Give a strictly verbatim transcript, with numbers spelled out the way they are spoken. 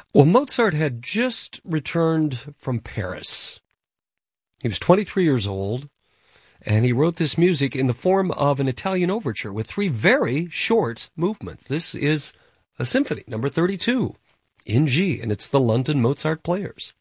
Well, Mozart had just returned from Paris. He was twenty-three years old, and he wrote this music in the form of an Italian overture with three very short movements. This is a symphony, number thirty-two, in G, and it's the London Mozart Players.